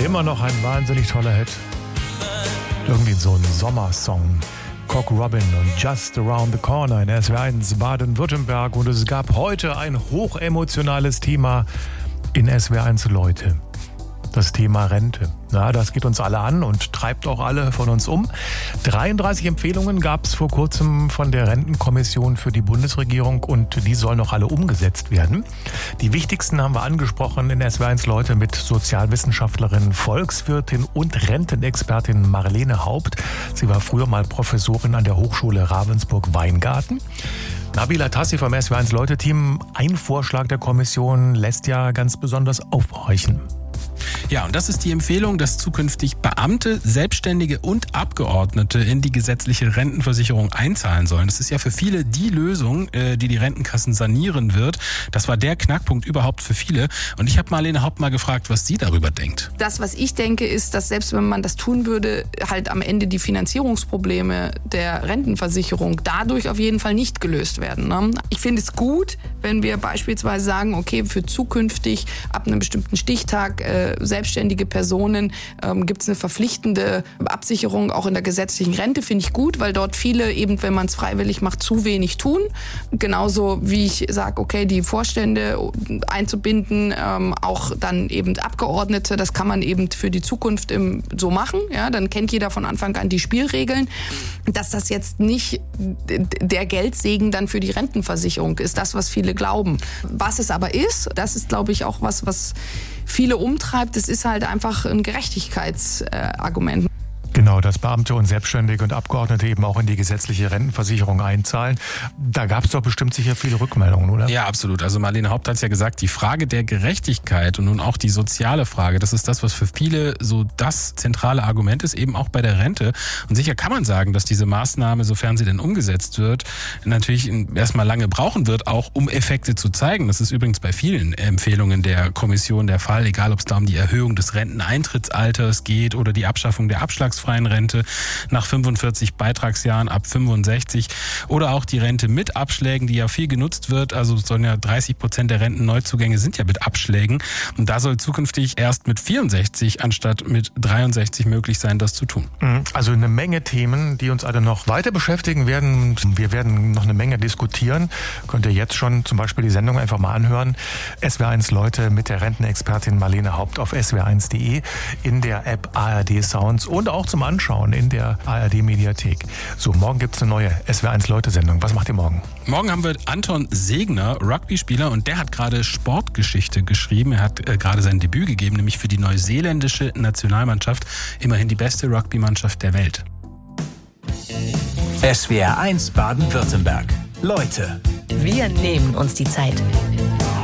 immer noch ein wahnsinnig toller Hit. Irgendwie so ein Sommersong. Cock Robin und Just Around the Corner in SWR1 Baden-Württemberg. Und es gab heute ein hochemotionales Thema in SWR1 Leute. Das Thema Rente. Ja, das geht uns alle an und treibt auch alle von uns um. 33 Empfehlungen gab es vor kurzem von der Rentenkommission für die Bundesregierung und die sollen noch alle umgesetzt werden. Die wichtigsten haben wir angesprochen in SWR1 Leute mit Sozialwissenschaftlerin, Volkswirtin und Rentenexpertin Marlene Haupt. Sie war früher mal Professorin an der Hochschule Ravensburg-Weingarten. Nabila Tassi vom SWR1 Leute-Team. Ein Vorschlag der Kommission lässt ja ganz besonders aufhorchen. Ja, und das ist die Empfehlung, dass zukünftig Beamte, Selbstständige und Abgeordnete in die gesetzliche Rentenversicherung einzahlen sollen. Das ist ja für viele die Lösung, die Rentenkassen sanieren wird. Das war der Knackpunkt überhaupt für viele. Und ich habe Marlene Haupt mal gefragt, was sie darüber denkt. Das, was ich denke, ist, dass selbst wenn man das tun würde, halt am Ende die Finanzierungsprobleme der Rentenversicherung dadurch auf jeden Fall nicht gelöst werden. Ne? Ich finde es gut, wenn wir beispielsweise sagen, okay, für zukünftig ab einem bestimmten Stichtag selbstständige Personen gibt es eine verpflichtende Absicherung auch in der gesetzlichen Rente. Finde ich gut, weil dort viele eben, wenn man es freiwillig macht, zu wenig tun. Genauso wie ich sage, okay, die Vorstände einzubinden, auch dann eben Abgeordnete, das kann man eben für die Zukunft so machen. Ja, dann kennt jeder von Anfang an die Spielregeln. Dass das jetzt nicht der Geldsegen dann für die Rentenversicherung ist, das, was viele glauben. Was es aber ist, das ist, glaube ich, auch was viele umtreibt, das ist halt einfach ein Gerechtigkeitsargument. Genau, dass Beamte und Selbstständige und Abgeordnete eben auch in die gesetzliche Rentenversicherung einzahlen. Da gab es doch bestimmt sicher viele Rückmeldungen, oder? Ja, absolut. Also Marlene Haupt hat es ja gesagt, die Frage der Gerechtigkeit und nun auch die soziale Frage, das ist das, was für viele so das zentrale Argument ist, eben auch bei der Rente. Und sicher kann man sagen, dass diese Maßnahme, sofern sie denn umgesetzt wird, natürlich erstmal lange brauchen wird, auch um Effekte zu zeigen. Das ist übrigens bei vielen Empfehlungen der Kommission der Fall, egal ob es da um die Erhöhung des Renteneintrittsalters geht oder die Abschaffung der abschlagsfreien Rente nach 45 Beitragsjahren ab 65 oder auch die Rente mit Abschlägen, die ja viel genutzt wird. Also sollen ja 30% der Rentenneuzugänge sind ja mit Abschlägen. Und da soll zukünftig erst mit 64 anstatt mit 63 möglich sein, das zu tun. Also eine Menge Themen, die uns alle noch weiter beschäftigen werden. Wir werden noch eine Menge diskutieren. Könnt ihr jetzt schon zum Beispiel die Sendung einfach mal anhören. SWR1 Leute mit der Rentenexpertin Marlene Haupt auf swr1.de, in der App ARD Sounds und auch zum Anschauen in der ARD Mediathek. So, morgen gibt es eine neue SWR1 Leute-Sendung. Was macht ihr morgen? Morgen haben wir Anton Segner, Rugby-Spieler, und der hat gerade Sportgeschichte geschrieben. Er hat gerade sein Debüt gegeben, nämlich für die neuseeländische Nationalmannschaft, immerhin die beste Rugby-Mannschaft der Welt. SWR1 Baden-Württemberg. Leute. Wir nehmen uns die Zeit.